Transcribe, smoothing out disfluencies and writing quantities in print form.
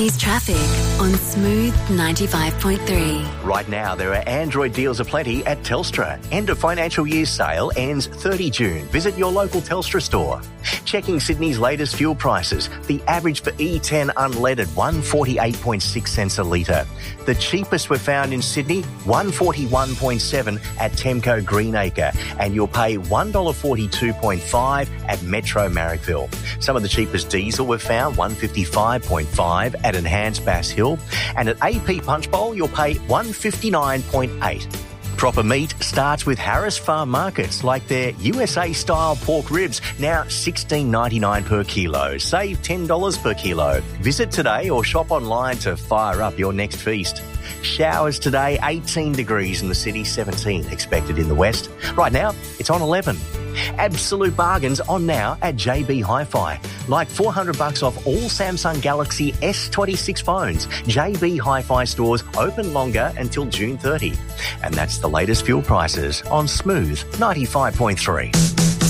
Sydney's traffic on Smooth 95.3. Right now, there are Android deals aplenty at Telstra. End of financial year sale ends 30 June. Visit your local Telstra store. Checking Sydney's latest fuel prices. The average for E10 unleaded, 148.6 cents a litre. The cheapest we've found in Sydney, 141.7 at Temco Greenacre. And you'll pay $1.42.5 at Metro Marrickville. Some of the cheapest diesel we've found, 155.5 at Enhanced Bass Hill. And at AP Punchbowl, you'll pay 159.8. Proper meat starts with Harris Farm Markets, like their USA-style pork ribs, now $16.99 per kilo. Save $10 per kilo. Visit today or shop online to fire up your next feast. Showers today, 18 degrees in the city, 17 expected in the west. Right now, it's on 11. Absolute bargains on now at JB Hi-Fi. Like $400 off all Samsung Galaxy S26 phones. JB Hi-Fi stores open longer until June 30. And that's the latest fuel prices on Smooth 95.3.